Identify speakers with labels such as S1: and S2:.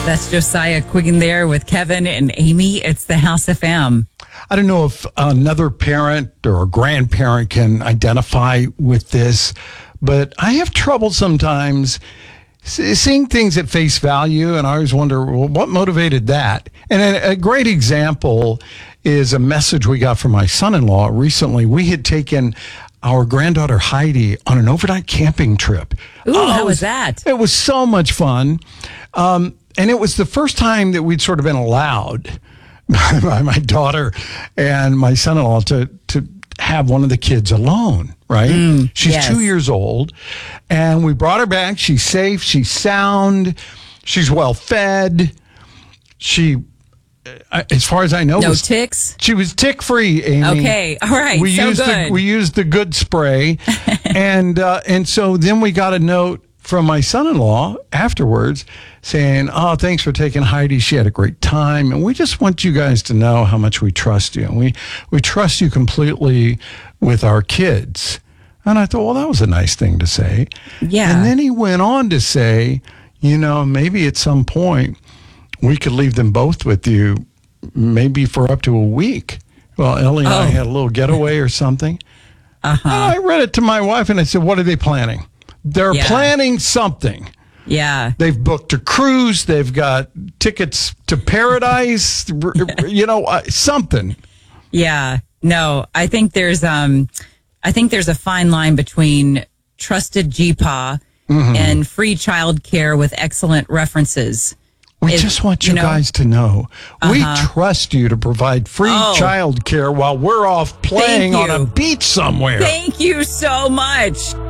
S1: That's Josiah Quiggin there with Kevin and Amy. It's the House FM.
S2: I don't know if another parent or a grandparent can identify with this, but I have trouble sometimes seeing things at face value, and I always wonder, well, what motivated that? And a great example is a message we got from my son-in-law recently. We had taken our granddaughter Heidi on an overnight camping trip.
S1: Ooh, how was that?
S2: It was so much fun. And it was the first time that we'd sort of been allowed by my daughter and my son-in-law to have one of the kids alone, right? She's
S1: yes.
S2: 2 years old, and we brought her back. She's safe. She's sound. She's well fed. She, as far as I know,
S1: no ticks.
S2: She was tick-free, Amy.
S1: Okay, all right.
S2: We used the good spray, and so then we got a note from my son-in-law afterwards saying, "Oh, thanks for taking Heidi. She had a great time, and we just want you guys to know how much we trust you. And we trust you completely with our kids." And I thought, well, that was a nice thing to say.
S1: Yeah.
S2: And then he went on to say, maybe at some point we could leave them both with you, maybe for up to a week. Well, Ellie and I had a little getaway or something.
S1: Uh-huh.
S2: And I read it to my wife, and I said, what are they planning? They're planning something.
S1: Yeah.
S2: They've booked a cruise. They've got tickets to paradise, something.
S1: Yeah. No, I think there's a fine line between trusted GPA and free childcare with excellent references.
S2: We just want you guys to know we trust you to provide free child care while we're off playing on a beach somewhere.
S1: Thank you so much.